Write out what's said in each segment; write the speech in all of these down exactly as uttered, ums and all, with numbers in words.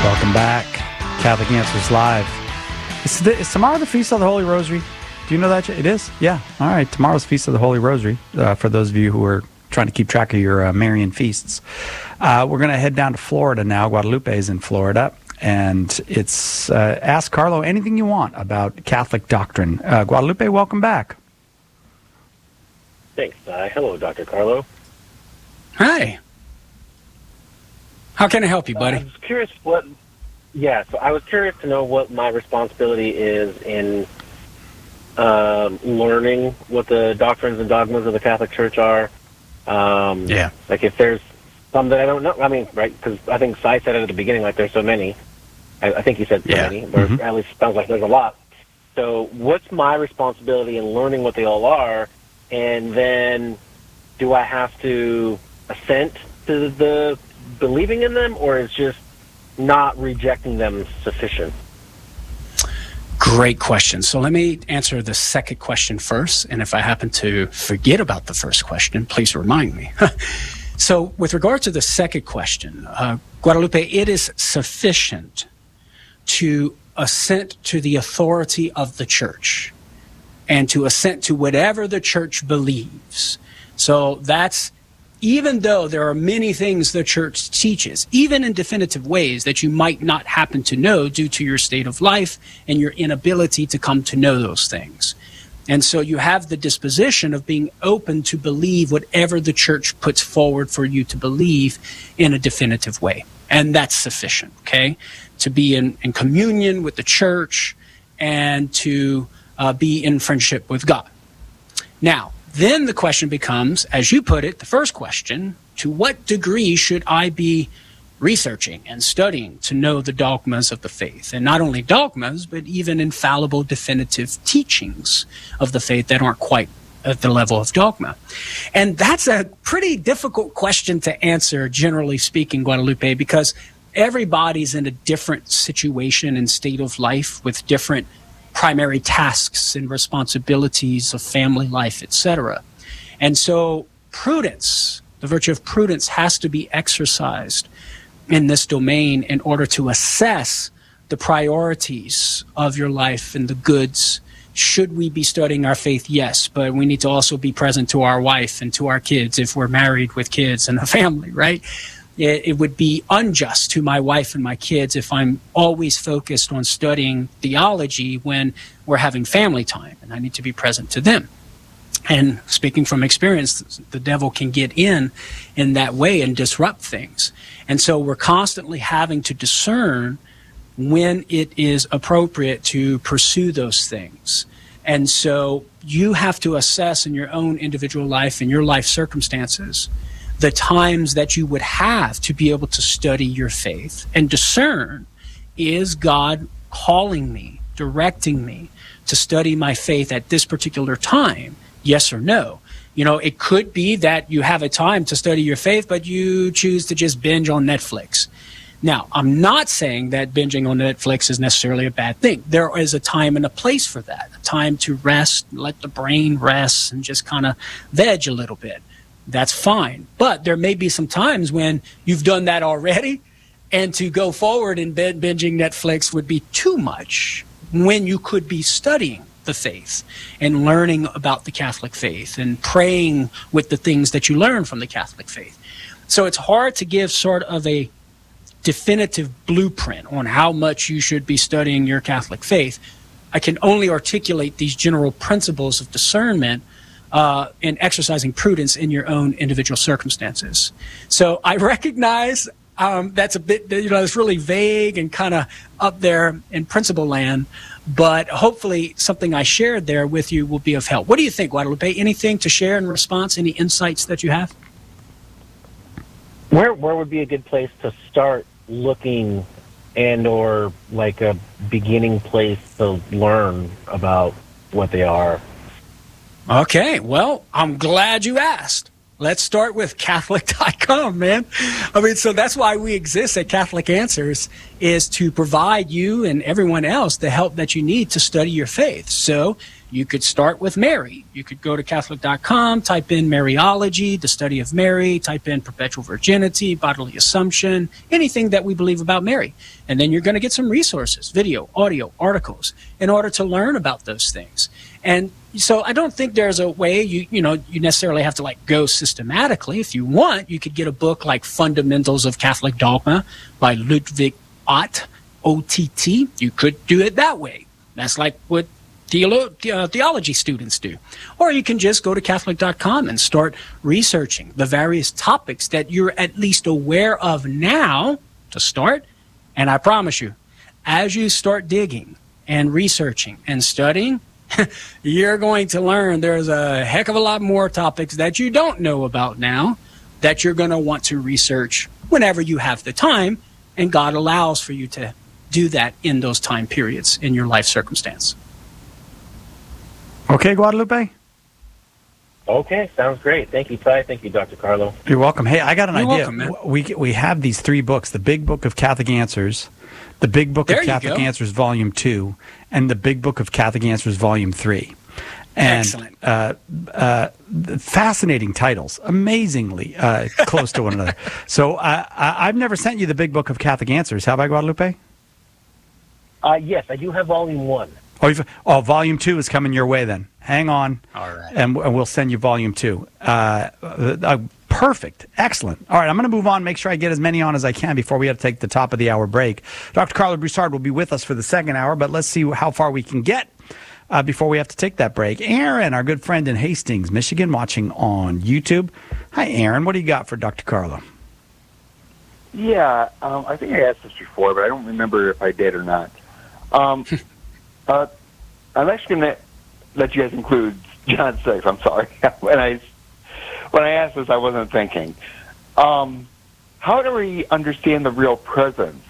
Welcome back. Catholic Answers Live. Is, the, is tomorrow the Feast of the Holy Rosary? Do you know that? It is? Yeah. All right. Tomorrow's Feast of the Holy Rosary, uh, for those of you who are trying to keep track of your uh, Marian feasts. Uh, we're going to head down to Florida now. Guadalupe is in Florida. And it's uh, ask Carlo anything you want about Catholic doctrine. Uh, Guadalupe, welcome back. Thanks. Uh, hello, Doctor Carlo. Hi. How can I help you, buddy? Uh, I was curious what... Yeah, so I was curious to know what my responsibility is in um, learning what the doctrines and dogmas of the Catholic Church are. Um, yeah. Like if there's some that I don't know. I mean, right, because I think Sai said it at the beginning, like there's so many. I, I think he said so yeah. many, or mm-hmm. at least it sounds like there's a lot. So what's my responsibility in learning what they all are? And then do I have to assent to the believing in them, or is just not rejecting them sufficient? Great question. So let me answer the second question first, and if I happen to forget about the first question, please remind me. So with regard to the second question, uh, Guadalupe, it is sufficient to assent to the authority of the Church and to assent to whatever the Church believes. So that's, even though there are many things the Church teaches, even in definitive ways that you might not happen to know due to your state of life and your inability to come to know those things. And so you have the disposition of being open to believe whatever the Church puts forward for you to believe in a definitive way. And that's sufficient, okay? To be in, in communion with the Church and to uh, be in friendship with God. Now, then the question becomes, as you put it, the first question, to what degree should I be researching and studying to know the dogmas of the faith? And not only dogmas, but even infallible definitive teachings of the faith that aren't quite at the level of dogma. And that's a pretty difficult question to answer, generally speaking, Guadalupe, because everybody's in a different situation and state of life with different primary tasks and responsibilities of family life, et cetera. And so prudence, the virtue of prudence, has to be exercised in this domain in order to assess the priorities of your life and the goods. Should we be studying our faith? Yes, but we need to also be present to our wife and to our kids if we're married with kids and a family, right? It, it would be unjust to my wife and my kids if I'm always focused on studying theology when we're having family time, and I need to be present to them. And speaking from experience, the devil can get in in that way and disrupt things. And so we're constantly having to discern when it is appropriate to pursue those things. And so you have to assess in your own individual life and your life circumstances the times that you would have to be able to study your faith and discern, is God calling me, directing me to study my faith at this particular time? Yes or no? You know, it could be that you have a time to study your faith, but you choose to just binge on Netflix. Now, I'm not saying that binging on Netflix is necessarily a bad thing. There is a time and a place for that, a time to rest, let the brain rest, and just kind of veg a little bit. That's fine. But there may be some times when you've done that already, and to go forward in binging Netflix would be too much when you could be studying the faith and learning about the Catholic faith and praying with the things that you learn from the Catholic faith. So it's hard to give sort of a definitive blueprint on how much you should be studying your Catholic faith. I can only articulate these general principles of discernment uh, and exercising prudence in your own individual circumstances. So I recognize um, that's a bit, you know, it's really vague and kind of up there in principle land, but hopefully something I shared there with you will be of help. What do you think, Guadalupe? Anything to share in response? Any insights that you have? Where where would be a good place to start looking, and or like a beginning place to learn about what they are? Okay, well, I'm glad you asked. let's start with Catholic dot com, man. I mean, so that's why we exist at Catholic Answers, is to provide you and everyone else the help that you need to study your faith. So you could start with Mary. You could go to Catholic dot com, type in Mariology, the study of Mary, type in perpetual virginity, bodily assumption, anything that we believe about Mary. And then you're going to get some resources, video, audio, articles, in order to learn about those things. And so I don't think there's a way you, you know, you necessarily have to like go systematically. If you want, you could get a book like Fundamentals of Catholic Dogma by Ludwig Ott, O T T. You could do it that way. That's like what Theolo- uh, theology students do. Or you can just go to Catholic dot com and start researching the various topics that you're at least aware of now to start. And I promise you, as you start digging and researching and studying, you're going to learn there's a heck of a lot more topics that you don't know about now that you're going to want to research whenever you have the time, and God allows for you to do that in those time periods in your life circumstance. Okay, Guadalupe? Okay, sounds great. Thank you, Ty. Thank you, Doctor Carlo. You're welcome. Hey, I got an You're idea. welcome, man. We we have these three books: the Big Book of Catholic Answers, the Big Book There of you Catholic go. Answers Volume Two, and the Big Book of Catholic Answers Volume Three. And, Excellent. Uh, uh, fascinating titles, amazingly uh, close to one another. So uh, I, I've never sent you the Big Book of Catholic Answers. Have I, Guadalupe? Uh, yes, I do have volume one. Oh, you've, oh, Volume Two is coming your way then. Hang on. All right. And, and we'll send you Volume Two. Uh, uh, uh, perfect. Excellent. All right, I'm going to move on, make sure I get as many on as I can before we have to take the top of the hour break. Doctor Carlo Broussard will be with us for the second hour, but let's see how far we can get uh, before we have to take that break. Aaron, our good friend in Hastings, Michigan, watching on YouTube. Hi, Aaron. What do you got for Doctor Carlo? Yeah, um, I think I asked this before, but I don't remember if I did or not. Um, uh, I'm actually going to let you guys include John six. I'm sorry. when I when I asked this, I wasn't thinking. Um, how do we understand the real presence?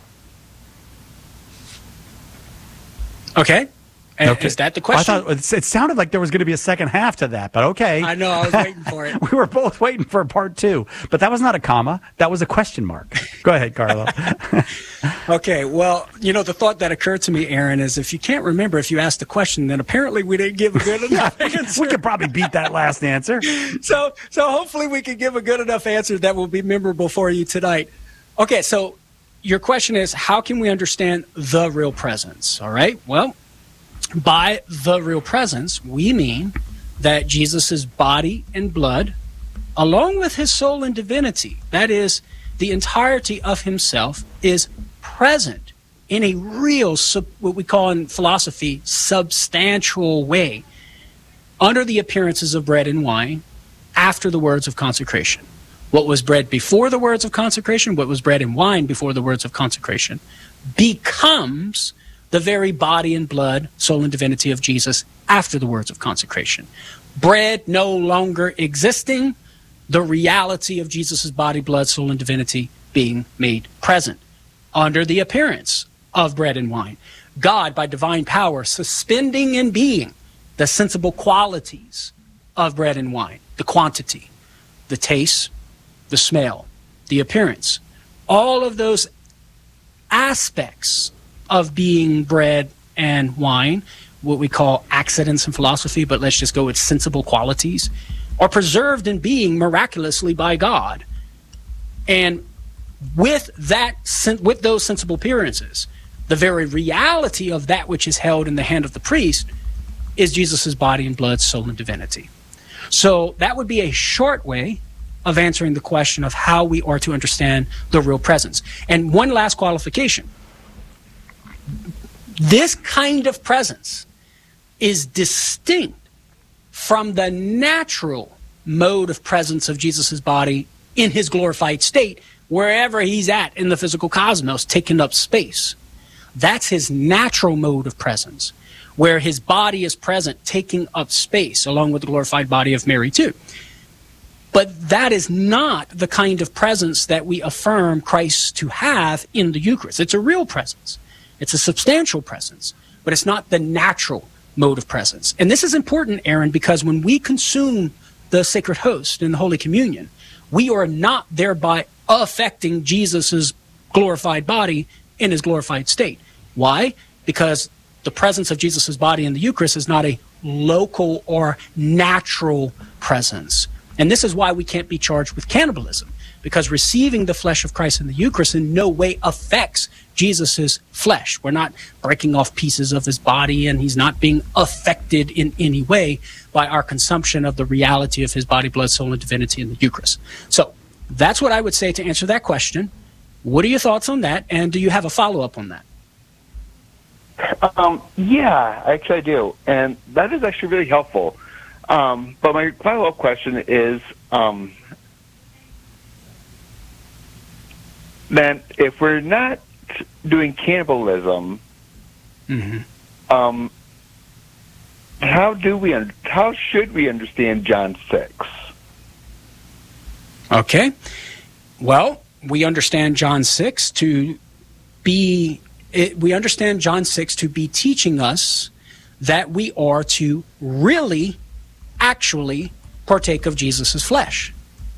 Okay. And Okay. Is that the question? I thought it, it sounded like there was going to be a second half to that, but okay. I know. I was waiting for it. We were both waiting for part two, but that was not a comma. That was a question mark. Go ahead, Carlo. Okay, well, you know, the thought that occurred to me, Aaron, is if you can't remember if you asked the question, then apparently we didn't give a good enough answer. We could probably beat that last answer. So, so hopefully we can give a good enough answer that will be memorable for you tonight. Okay, so your question is, how can we understand the real presence? All right, well, by the real presence, we mean that Jesus' body and blood, along with his soul and divinity, that is, the entirety of himself, is present in a real, sub, what we call in philosophy, substantial way, under the appearances of bread and wine, after the words of consecration. What was bread before the words of consecration, what was bread and wine before the words of consecration, becomes the very body and blood, soul and divinity of Jesus after the words of consecration. Bread no longer existing, the reality of Jesus' body, blood, soul, and divinity being made present under the appearance of bread and wine. God, by divine power, suspending in being the sensible qualities of bread and wine, the quantity, the taste, the smell, the appearance, all of those aspects of being bread and wine, what we call accidents in philosophy, but let's just go with sensible qualities, are preserved in being miraculously by God. And with that, with those sensible appearances, the very reality of that which is held in the hand of the priest is Jesus' body and blood, soul, and divinity. So that would be a short way of answering the question of how we are to understand the real presence. And one last qualification. This kind of presence is distinct from the natural mode of presence of Jesus' body in his glorified state, wherever he's at in the physical cosmos, taking up space. That's his natural mode of presence, where his body is present, taking up space, along with the glorified body of Mary too. But that is not the kind of presence that we affirm Christ to have in the Eucharist. It's a real presence. It's a substantial presence, but it's not the natural mode of presence. And this is important, Aaron, because when we consume the sacred host in the Holy Communion, we are not thereby affecting Jesus's glorified body in his glorified state. Why? Because the presence of Jesus's body in the Eucharist is not a local or natural presence. And this is why we can't be charged with cannibalism, because receiving the flesh of Christ in the Eucharist in no way affects Jesus's flesh. We're not breaking off pieces of his body, and he's not being affected in any way by our consumption of the reality of his body, blood, soul, and divinity in the Eucharist. So that's what I would say to answer that question. What are your thoughts on that? And do you have a follow-up on that? Um, yeah, actually I do. And that is actually really helpful. Um, but my follow-up question is, um, then if we're not doing cannibalism, mm-hmm. um, how do we, un- how should we understand John six? Okay. Well, we understand John six to be, it, we understand John six to be teaching us that we are to really, actually partake of Jesus' flesh.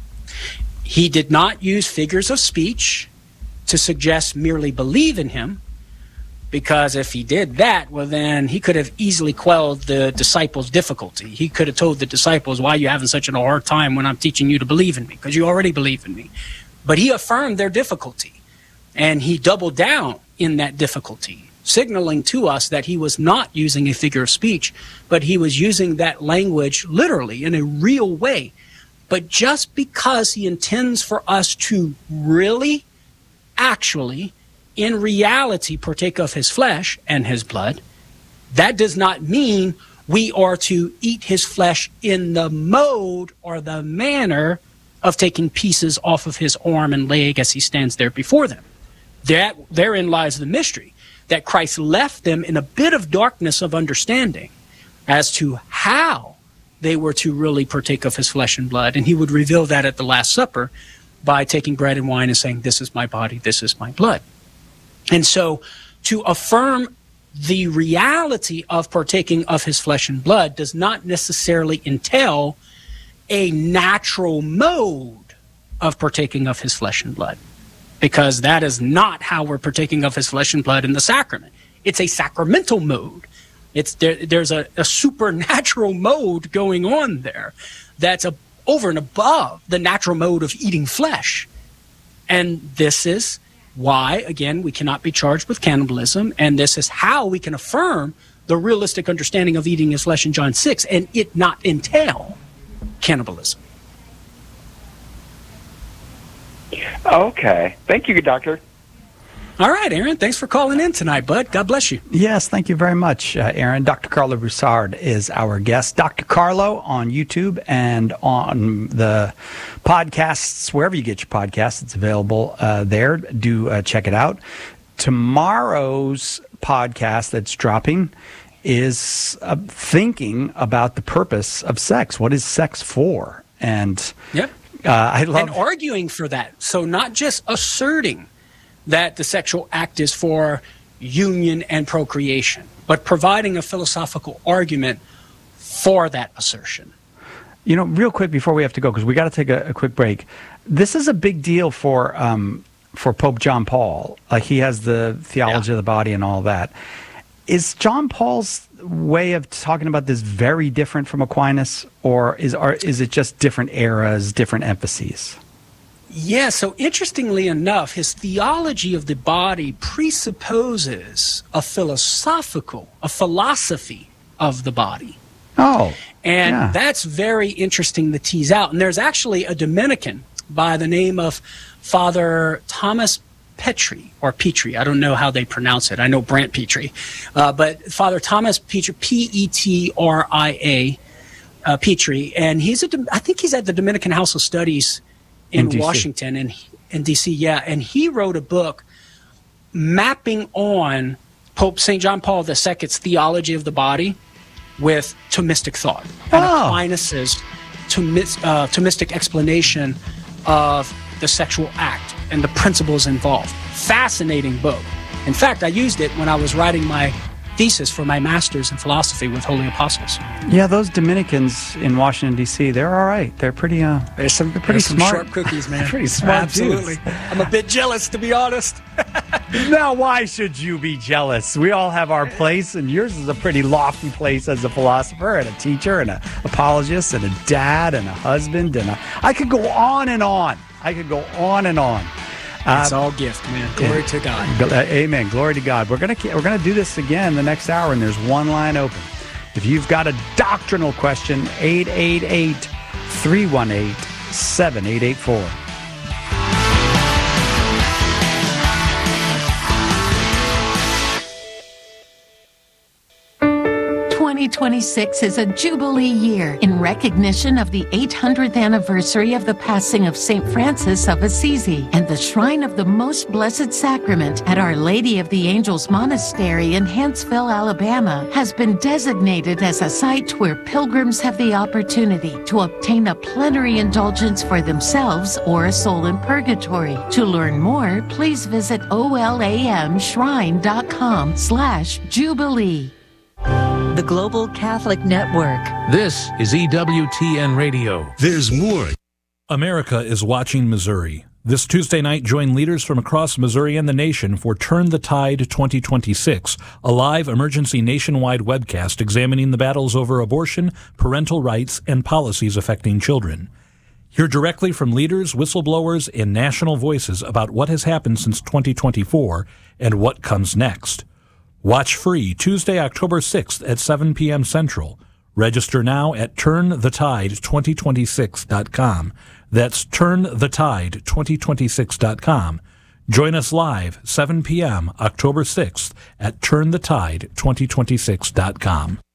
He did not use figures of speech to suggest merely believe in him, because if he did that, well, then he could have easily quelled the disciples' difficulty. He could have told the disciples, why are you having such a hard time when I'm teaching you to believe in me? Because you already believe in me. But he affirmed their difficulty, and he doubled down in that difficulty, signaling to us that he was not using a figure of speech, but he was using that language literally in a real way. But just because he intends for us to really, actually, in reality, partake of his flesh and his blood, that does not mean we are to eat his flesh in the mode or the manner of taking pieces off of his arm and leg as he stands there before them. That, therein lies the mystery, that Christ left them in a bit of darkness of understanding as to how they were to really partake of his flesh and blood. And he would reveal that at the Last Supper by taking bread and wine and saying, this is my body, this is my blood. And so to affirm the reality of partaking of his flesh and blood does not necessarily entail a natural mode of partaking of his flesh and blood, because that is not how we're partaking of his flesh and blood in the sacrament. It's a sacramental mode. It's there, there's a, a supernatural mode going on there that's a, over and above the natural mode of eating flesh. And this is why, again, we cannot be charged with cannibalism, and this is how we can affirm the realistic understanding of eating his flesh in John six and it not entail cannibalism. Okay. Thank you, Doctor. All right, Aaron. Thanks for calling in tonight, bud. God bless you. Yes, thank you very much, uh, Aaron. Doctor Carlo Broussard is our guest. Doctor Carlo on YouTube and on the podcasts, wherever you get your podcasts, it's available uh, there. Do uh, check it out. Tomorrow's podcast that's dropping is uh, thinking about the purpose of sex. What is sex for? And yep. uh, I love and arguing for that. So not just asserting that the sexual act is for union and procreation, but providing a philosophical argument for that assertion. You know, real quick before we have to go, because we got to take a, a quick break. This is a big deal for um, for Pope John Paul. Like, he has the theology yeah. of the body and all that. Is John Paul's way of talking about this very different from Aquinas, or is or is it just different eras, different emphases? Yeah, so interestingly enough, his theology of the body presupposes a philosophical, a philosophy of the body. Oh, and yeah. that's very interesting to tease out. And there's actually a Dominican by the name of Father Thomas Petri, or Petri. I don't know how they pronounce it. I know Brant Petri. Uh, but Father Thomas Petri, P E T R I A, uh, Petri. And he's a, I think he's at the Dominican House of Studies in, in Washington, in, in D C, yeah. And he wrote a book mapping on Pope Saint John Paul the Second's theology of the body with Thomistic thought. And oh. Aquinas' Thomis, uh, Thomistic explanation of the sexual act and the principles involved. Fascinating book. In fact, I used it when I was writing my thesis for my master's in philosophy with Holy Apostles. Yeah, those Dominicans in Washington, D C, they're all right. They're pretty, uh, There's some, they're pretty there's some smart. sharp cookies, man. Pretty smart Absolutely. dudes. I'm a bit jealous, to be honest. Now, why should you be jealous? We all have our place, and yours is a pretty lofty place as a philosopher and a teacher and an apologist and a dad and a husband. And a, I could go on and on. I could go on and on. It's Uh, all gift, man. Glory to God. Gl- uh, Amen. Glory to God. We're gonna we're gonna do this again the next hour, and there's one line open. If you've got a doctrinal question, eight eight eight, three one eight, seven eight eight four. twenty twenty-six is a Jubilee year in recognition of the eight hundredth anniversary of the passing of Saint Francis of Assisi, and the Shrine of the Most Blessed Sacrament at Our Lady of the Angels Monastery in Huntsville, Alabama, has been designated as a site where pilgrims have the opportunity to obtain a plenary indulgence for themselves or a soul in purgatory. To learn more, please visit olamshrine.com slash Jubilee. The Global Catholic Network. This is E W T N Radio. There's more. America is watching Missouri. This Tuesday night, join leaders from across Missouri and the nation for Turn the Tide twenty twenty-six, a live emergency nationwide webcast examining the battles over abortion, parental rights, and policies affecting children. Hear directly from leaders, whistleblowers, and national voices about what has happened since twenty twenty-four and what comes next. Watch free Tuesday, October sixth at seven p.m. Central. Register now at turn the tide twenty twenty-six dot com. That's turn the tide twenty twenty-six dot com. Join us live seven p.m. October sixth at turn the tide twenty twenty-six dot com.